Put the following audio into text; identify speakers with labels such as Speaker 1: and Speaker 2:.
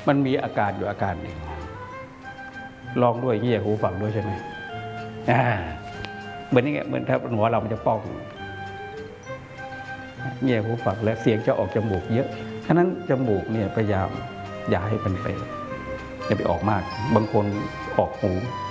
Speaker 1: มันมีอาการอยู่อาการหนึ่งลองด้วยเงี่ยหูฟังด้วยใช่ไหมเหมือนนี่ไงเหมือนถ้าหัวเรามันจะป้องเงี่ยหูฟังและเสียงจะออกจมูกเยอะฉะนั้นจมูกเนี่ยพยายามอย่าให้มันไปอย่าไปออกมากบางคนออกหู